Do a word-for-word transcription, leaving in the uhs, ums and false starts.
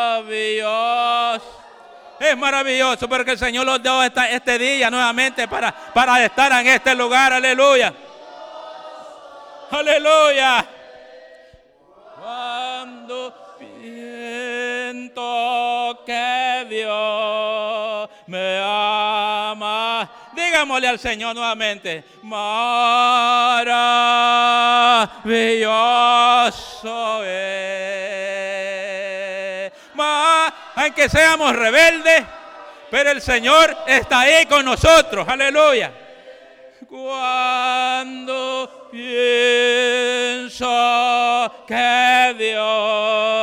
Maravilloso. Es maravilloso porque el Señor nos dio esta, este día nuevamente para, para estar en este lugar. Aleluya. Aleluya. Cuando siento que Dios me ama, digámosle al Señor nuevamente: maravilloso es. Ma, aunque seamos rebeldes, pero el Señor está ahí con nosotros. Aleluya. Cuando pienso que Dios